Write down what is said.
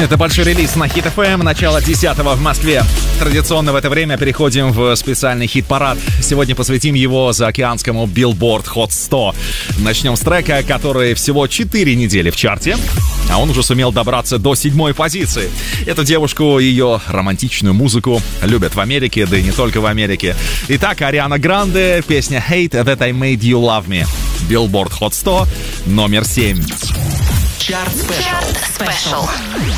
Это большой релиз на Hit FM, начало 10-го в Москве. Традиционно в это время переходим в специальный хит-парад. Сегодня посвятим его заокеанскому Billboard Hot 100. Начнем с трека, который всего 4 недели в чарте, а он уже сумел добраться до 7-й позиции. Эту девушку, ее романтичную музыку любят в Америке, да и не только в Америке. Итак, Ариана Гранде, песня Hate That I Made You Love Me. Billboard Hot 100, номер 7. Чарт Спешл.